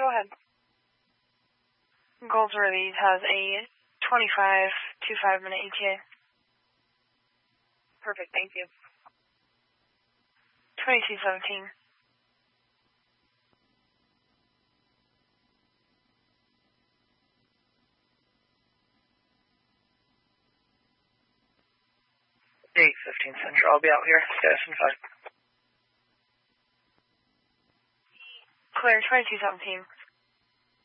Go ahead. Goldsworthy has a 25-minute ETA. Perfect, thank you. 2217. Central. I'll be out here. Status in 5. Clear, 2217.